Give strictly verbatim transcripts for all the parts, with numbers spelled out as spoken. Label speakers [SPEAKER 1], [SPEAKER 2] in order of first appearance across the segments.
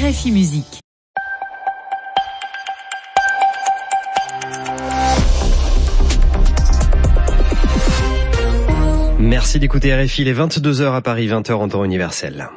[SPEAKER 1] R F I Musique.
[SPEAKER 2] Merci d'écouter R F I, les vingt-deux heures à Paris, vingt heures en temps universel.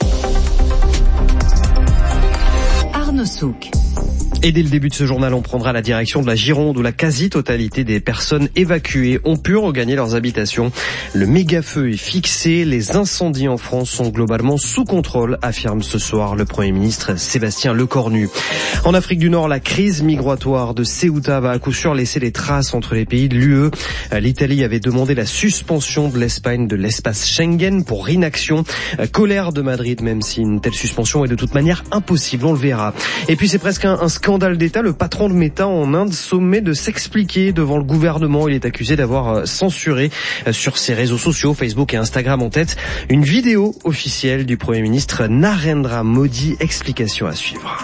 [SPEAKER 1] Arnaud Souk.
[SPEAKER 2] Et dès le début de ce journal, on prendra la direction de la Gironde où la quasi-totalité des personnes évacuées ont pu regagner leurs habitations. Le méga-feu est fixé, les incendies en France sont globalement sous contrôle, affirme ce soir le Premier ministre Sébastien Lecornu. En Afrique du Nord, la crise migratoire de Ceuta va à coup sûr laisser des traces entre les pays de l'U E. L'Italie avait demandé la suspension de l'Espagne de l'espace Schengen pour inaction. Colère de Madrid, même si une telle suspension est de toute manière impossible, on le verra. Et puis c'est presque un, un scandale d'État, le patron de Meta en Inde sommet de s'expliquer devant le gouvernement. Il est accusé d'avoir censuré sur ses réseaux sociaux, Facebook et Instagram en tête, une vidéo officielle du Premier ministre Narendra Modi. Explication à suivre.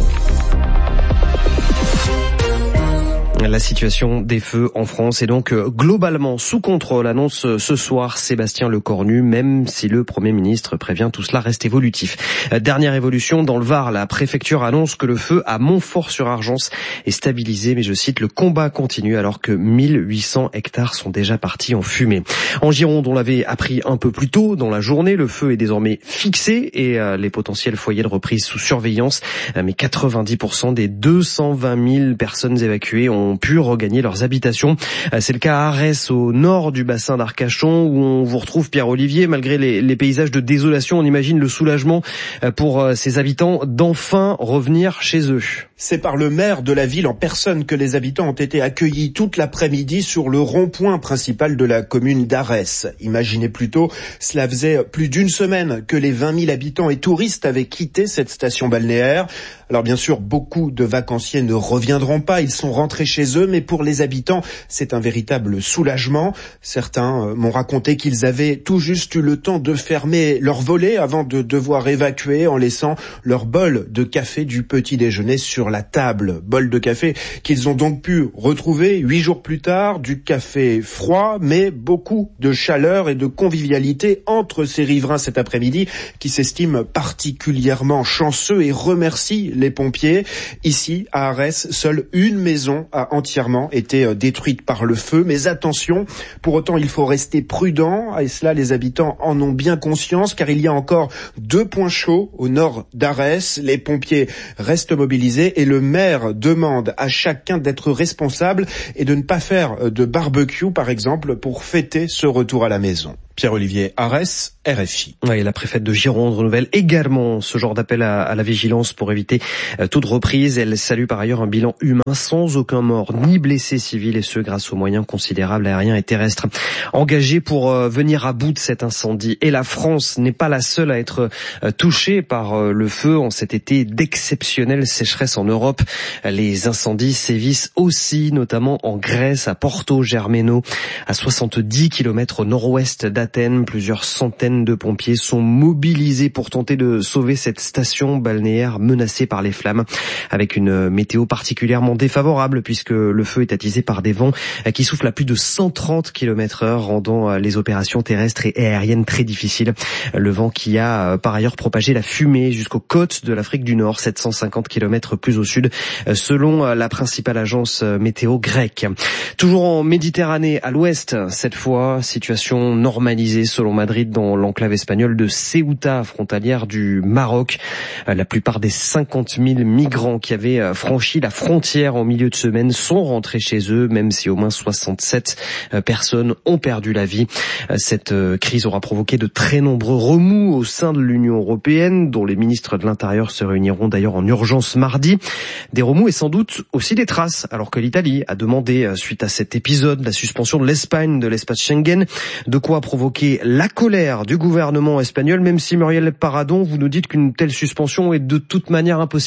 [SPEAKER 2] La situation des feux en France est donc globalement sous contrôle, annonce ce soir Sébastien Lecornu, même si le Premier ministre prévient tout cela reste évolutif. Dernière évolution, dans le Var, la préfecture annonce que le feu à Montfort-sur-Argence est stabilisé, mais je cite, le combat continue alors que mille huit cents hectares sont déjà partis en fumée. En Gironde, on l'avait appris un peu plus tôt dans la journée, le feu est désormais fixé et euh, les potentiels foyers de reprise sous surveillance, mais quatre-vingt-dix pour cent des deux cent vingt mille personnes évacuées ont pu regagner leurs habitations. C'est le cas à Arès, au nord du bassin d'Arcachon, où on vous retrouve Pierre-Olivier. Malgré les, les paysages de désolation, on imagine le soulagement pour ses habitants d'enfin revenir chez eux.
[SPEAKER 3] C'est par le maire de la ville en personne que les habitants ont été accueillis toute l'après-midi sur le rond-point principal de la commune d'Arès. Imaginez plutôt, cela faisait plus d'une semaine que les vingt mille habitants et touristes avaient quitté cette station balnéaire. Alors bien sûr, beaucoup de vacanciers ne reviendront pas, ils sont rentrés chez eux, mais pour les habitants, c'est un véritable soulagement. Certains m'ont raconté qu'ils avaient tout juste eu le temps de fermer leur volet avant de devoir évacuer en laissant leur bol de café du petit déjeuner sur la table. Bol de café qu'ils ont donc pu retrouver huit jours plus tard, du café froid, mais beaucoup de chaleur et de convivialité entre ces riverains cet après-midi qui s'estiment particulièrement chanceux et remercient les pompiers. Ici, à Arès, seule une maison a entièrement été détruite par le feu. Mais attention, pour autant, il faut rester prudent. Et cela, les habitants en ont bien conscience, car il y a encore deux points chauds au nord d'Arès. Les pompiers restent mobilisés et le maire demande à chacun d'être responsable et de ne pas faire de barbecue, par exemple, pour fêter ce retour à la maison. Pierre-Olivier Arès, R F I.
[SPEAKER 2] Oui, la préfète de Gironde renouvelle également ce genre d'appel à, à la vigilance pour éviter euh, toute reprise. Elle salue par ailleurs un bilan humain sans aucun mort ni blessé civil, et ce grâce aux moyens considérables aériens et terrestres engagés pour euh, venir à bout de cet incendie. Et la France n'est pas la seule à être euh, touchée par euh, le feu en cet été d'exceptionnelle sécheresse en Europe. Les incendies sévissent aussi, notamment en Grèce, à Porto Germano, à soixante-dix kilomètres au nord-ouest d'Athènes. Plusieurs centaines de pompiers sont mobilisés pour tenter de sauver cette station balnéaire menacée par les flammes, avec une météo particulièrement défavorable puisque le feu est attisé par des vents qui soufflent à plus de cent trente kilomètres heure, rendant les opérations terrestres et aériennes très difficiles. Le vent qui a par ailleurs propagé la fumée jusqu'aux côtes de l'Afrique du Nord, sept cent cinquante kilomètres plus au sud, selon la principale agence météo grecque. Toujours en Méditerranée, à l'ouest, cette fois, situation normalisée selon Madrid dans l'enclave espagnole de Ceuta, frontalière du Maroc. La plupart des cinquante mille migrants qui avaient franchi la frontière en milieu de semaine sont rentrés chez eux, même si au moins soixante-sept personnes ont perdu la vie. Cette crise aura provoqué de très nombreux remous au sein de l'Union européenne, dont les ministres de l'Intérieur se réuniront d'ailleurs en urgence mardi. Des remous et sans doute aussi des traces, alors que l'Italie a demandé, suite à cet épisode, la suspension de l'Espagne de l'espace Schengen, de quoi provoquer la colère du gouvernement espagnol, même si Muriel Paradon, vous nous dites qu'une telle suspension est de toute manière impossible.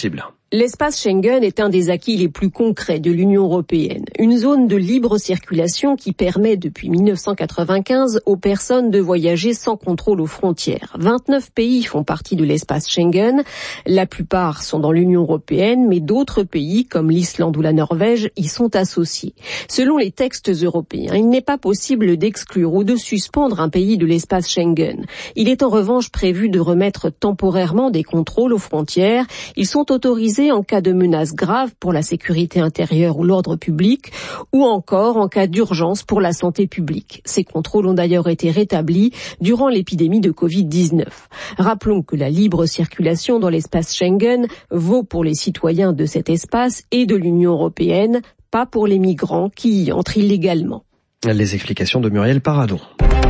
[SPEAKER 4] L'espace Schengen est un des acquis les plus concrets de l'Union européenne. Une zone de libre circulation qui permet depuis mille neuf cent quatre-vingt-quinze aux personnes de voyager sans contrôle aux frontières. vingt-neuf pays font partie de l'espace Schengen. La plupart sont dans l'Union européenne, mais d'autres pays comme l'Islande ou la Norvège y sont associés. Selon les textes européens, il n'est pas possible d'exclure ou de suspendre un pays de l'espace Schengen. Il est en revanche prévu de remettre temporairement des contrôles aux frontières. Ils sont autorisés en cas de menace grave pour la sécurité intérieure ou l'ordre public, ou encore en cas d'urgence pour la santé publique. Ces contrôles ont d'ailleurs été rétablis durant l'épidémie de covid dix-neuf. Rappelons que la libre circulation dans l'espace Schengen vaut pour les citoyens de cet espace et de l'Union européenne, pas pour les migrants qui y entrent illégalement.
[SPEAKER 2] Les explications de Muriel Paradon.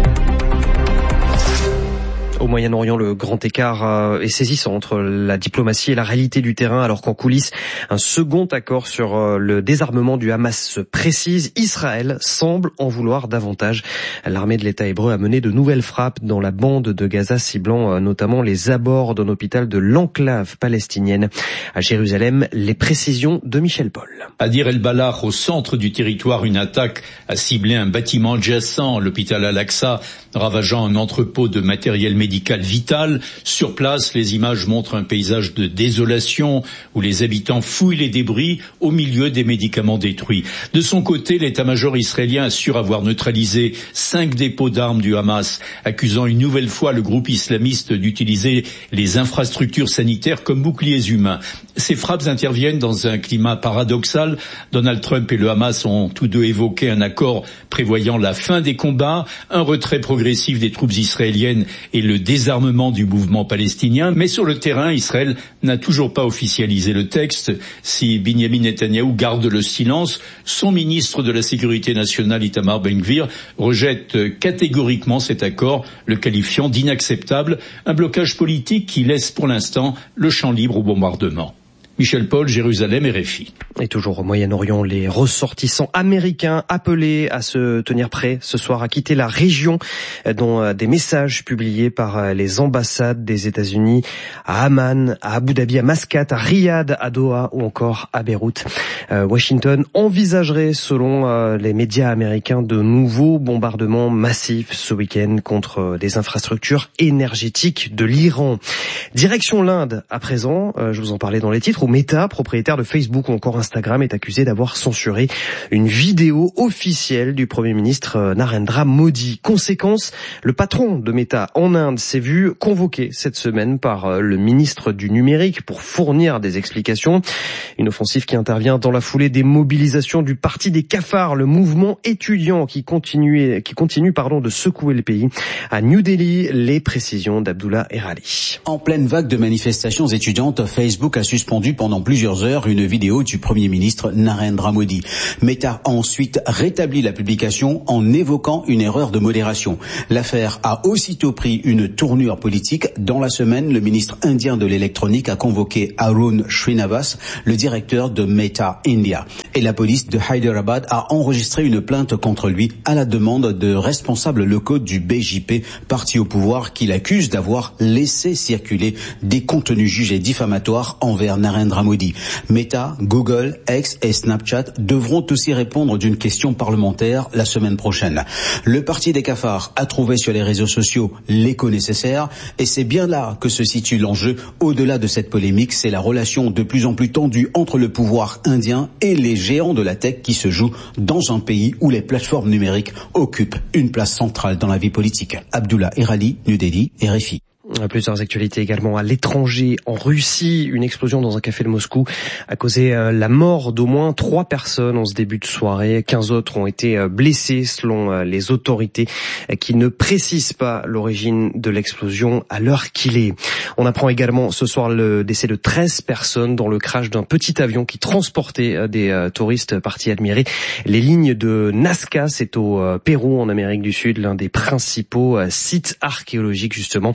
[SPEAKER 2] Au Moyen-Orient, le grand écart est saisissant entre la diplomatie et la réalité du terrain, alors qu'en coulisses, un second accord sur le désarmement du Hamas se précise. Israël semble en vouloir davantage. L'armée de l'État hébreu a mené de nouvelles frappes dans la bande de Gaza, ciblant notamment les abords d'un hôpital de l'enclave palestinienne. À Jérusalem, les précisions de Michel Paul.
[SPEAKER 5] À Dir el-Balah, au centre du territoire, une attaque a ciblé un bâtiment adjacent, l'hôpital Al-Aqsa, ravageant un entrepôt de matériel médical vital. Sur place, les images montrent un paysage de désolation où les habitants fouillent les débris au milieu des médicaments détruits. De son côté, l'état-major israélien assure avoir neutralisé cinq dépôts d'armes du Hamas, accusant une nouvelle fois le groupe islamiste d'utiliser les infrastructures sanitaires comme boucliers humains. Ces frappes interviennent dans un climat paradoxal. Donald Trump et le Hamas ont tous deux évoqué un accord prévoyant la fin des combats, un retrait progressif des troupes israéliennes et le désarmement du mouvement palestinien. Mais sur le terrain, Israël n'a toujours pas officialisé le texte. Si Binyamin Netanyahou garde le silence, son ministre de la Sécurité nationale, Itamar Ben-Gvir, rejette catégoriquement cet accord, le qualifiant d'inacceptable, un blocage politique qui laisse pour l'instant le champ libre au bombardement. Michel Paul, Jérusalem, R F I.
[SPEAKER 2] Et toujours au Moyen-Orient, les ressortissants américains appelés à se tenir prêts ce soir à quitter la région, dont des messages publiés par les ambassades des États-Unis à Amman, à Abu Dhabi, à Mascate, à Riyad, à Doha ou encore à Beyrouth. Euh, Washington envisagerait, selon euh, les médias américains, de nouveaux bombardements massifs ce week-end contre des infrastructures énergétiques de l'Iran. Direction l'Inde à présent, euh, je vous en parlais dans les titres. Meta, propriétaire de Facebook ou encore Instagram, est accusé d'avoir censuré une vidéo officielle du Premier ministre Narendra Modi. Conséquence, le patron de Meta en Inde s'est vu convoqué cette semaine par le ministre du numérique pour fournir des explications. Une offensive qui intervient dans la foulée des mobilisations du Parti des cafards, le mouvement étudiant qui continue, qui continue pardon, de secouer le pays. À New Delhi, les précisions d'Abdullah Erali.
[SPEAKER 6] En pleine vague de manifestations étudiantes, Facebook a suspendu pendant plusieurs heures une vidéo du Premier ministre Narendra Modi. Meta a ensuite rétabli la publication en évoquant une erreur de modération. L'affaire a aussitôt pris une tournure politique. Dans la semaine, le ministre indien de l'électronique a convoqué Arun Srinivas, le directeur de Meta India. Et la police de Hyderabad a enregistré une plainte contre lui à la demande de responsables locaux du B J P, parti au pouvoir, qui l'accuse d'avoir laissé circuler des contenus jugés diffamatoires envers Narendra Modi. Meta, Google, X et Snapchat devront aussi répondre d'une question parlementaire la semaine prochaine. Le Parti des cafards a trouvé sur les réseaux sociaux l'écho nécessaire et c'est bien là que se situe l'enjeu. Au-delà de cette polémique, c'est la relation de plus en plus tendue entre le pouvoir indien et les géants de la tech qui se joue dans un pays où les plateformes numériques occupent une place centrale dans la vie politique. Abdullah Erali, New Delhi, R F I.
[SPEAKER 2] Plusieurs actualités également à l'étranger. En Russie, une explosion dans un café de Moscou a causé la mort d'au moins trois personnes en ce début de soirée. quinze autres ont été blessés selon les autorités qui ne précisent pas l'origine de l'explosion à l'heure qu'il est. On apprend également ce soir le décès de treize personnes dans le crash d'un petit avion qui transportait des touristes partis admirer les lignes de Nazca. C'est au Pérou, en Amérique du Sud, l'un des principaux sites archéologiques justement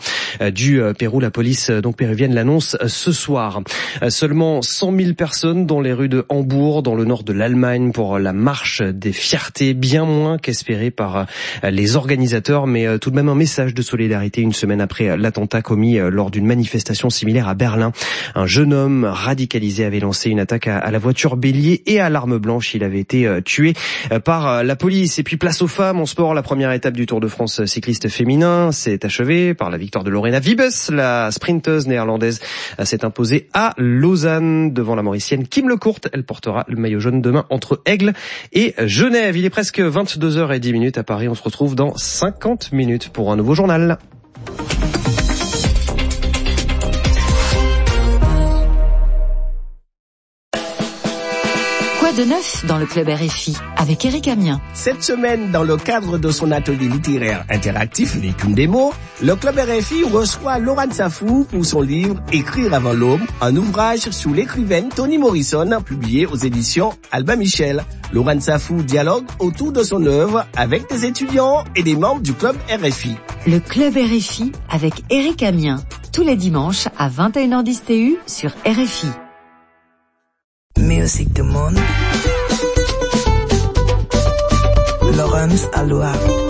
[SPEAKER 2] du Pérou. La police donc péruvienne l'annonce ce soir. Seulement cent mille personnes dans les rues de Hambourg, dans le nord de l'Allemagne, pour la marche des fiertés, bien moins qu'espéré par les organisateurs, mais tout de même un message de solidarité une semaine après l'attentat commis lors d'une manifestation similaire à Berlin. Un jeune homme radicalisé avait lancé une attaque à la voiture bélier et à l'arme blanche. Il avait été tué par la police. Et puis place aux femmes en sport, la première étape du Tour de France cycliste féminin s'est achevée par la victoire de Lorena Wiebes. La sprinteuse néerlandaise s'est imposée à Lausanne devant la Mauricienne Kim Lecourt. Elle portera le maillot jaune demain entre Aigle et Genève. Il est presque vingt-deux heures dix à Paris. On se retrouve dans cinquante minutes pour un nouveau journal.
[SPEAKER 1] Quoi de neuf dans le club R F I avec Eric Amien?
[SPEAKER 7] Cette semaine, dans le cadre de son atelier littéraire interactif L'écume des mots, le club R F I reçoit Laurent Safou pour son livre Écrire avant l'aube, un ouvrage sur l'écrivaine Toni Morrison, publié aux éditions Albin Michel. Laurent Safou dialogue autour de son œuvre avec des étudiants et des membres du club R F I.
[SPEAKER 1] Le club R F I avec Eric Amien, tous les dimanches à vingt et une heures dix T U sur R F I.
[SPEAKER 8] Music du monde. Laurence Aloha.